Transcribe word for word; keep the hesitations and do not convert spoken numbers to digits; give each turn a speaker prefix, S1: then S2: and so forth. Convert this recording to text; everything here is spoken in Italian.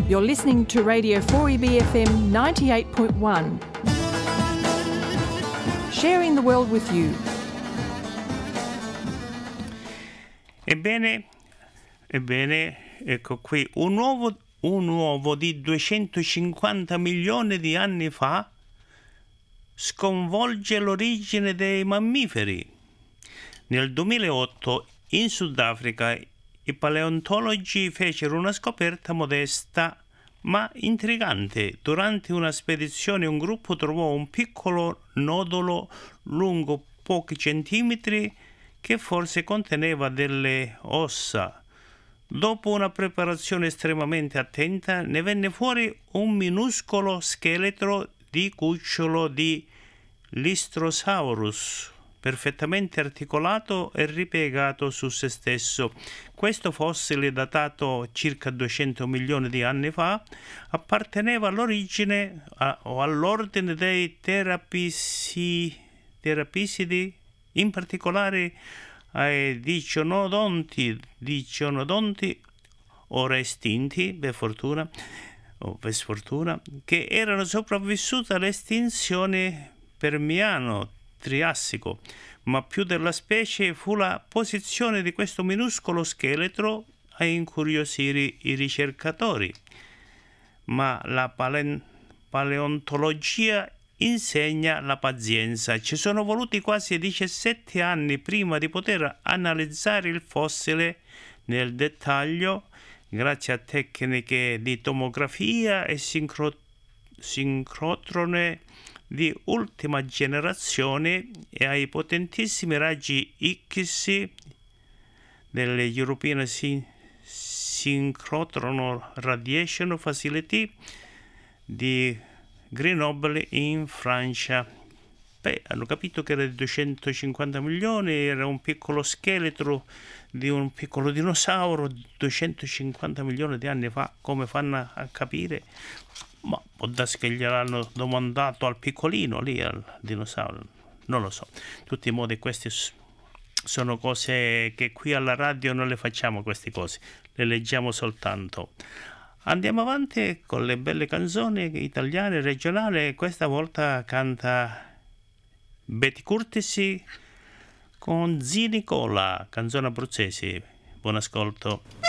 S1: You're listening to Radio four E B F M ninety-eight point one. Sharing the world with you.
S2: Ebbene, ebbene, ecco qui, un uovo, un uovo di duecentocinquanta milioni di anni fa sconvolge l'origine dei mammiferi. Nel duemilaotto in Sudafrica i paleontologi fecero una scoperta modesta ma intrigante. Durante una spedizione un gruppo trovò un piccolo nodolo lungo pochi centimetri che forse conteneva delle ossa. Dopo una preparazione estremamente attenta ne venne fuori un minuscolo scheletro di cucciolo di Lystrosaurus, perfettamente articolato e ripiegato su se stesso. Questo fossile, datato circa duecento milioni di anni fa, apparteneva all'origine a, o all'ordine dei terapisi, terapisidi, in particolare ai dicionodonti, dicionodonti ora estinti, per fortuna, o per sfortuna, che erano sopravvissuti all'estinzione permiano-triassico, ma più della specie fu la posizione di questo minuscolo scheletro a incuriosire i ricercatori. Ma la pale- paleontologia insegna la pazienza. Ci sono voluti quasi diciassette anni prima di poter analizzare il fossile nel dettaglio, grazie a tecniche di tomografia e sincro- sincrotrone di ultima generazione e ai potentissimi raggi X delle European Syn- Synchrotron Radiation Facility di Grenoble in Francia. Beh, hanno capito che era di duecentocinquanta milioni, era un piccolo scheletro di un piccolo dinosauro duecentocinquanta milioni di anni fa. Come fanno a capire? Ma può darsi che gliel'hanno domandato al piccolino lì, al dinosauro, non lo so. In tutti i modi queste sono cose che qui alla radio non le facciamo, queste cose, le leggiamo soltanto. Andiamo avanti con le belle canzoni italiane, regionali. Questa volta canta Betty Curtis con Zì Nicola, canzone abruzzese. Buon ascolto.